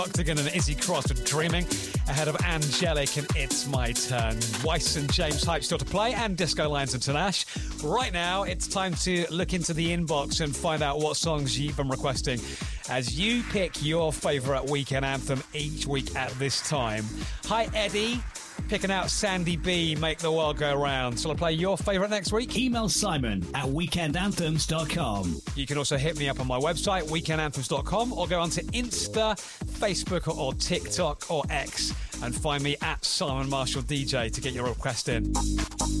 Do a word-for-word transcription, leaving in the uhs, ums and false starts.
Octagon and Izzy Cross with Dreaming, ahead of Angelic and It's My Turn. Weiss and James Hype still to play, and Disco Lions and Tanash. Right now, it's time to look into the inbox and find out what songs you've been requesting as you pick your favourite weekend anthem each week at this time. Hi, Eddie. Picking out Sandy B, Make the World Go Round. So I'll play your favourite next week. Email Simon at weekend anthems dot com. You can also hit me up on my website, weekend anthems dot com, or go onto Insta, Facebook, or TikTok or X and find me at Simon Marshall D J to get your request in.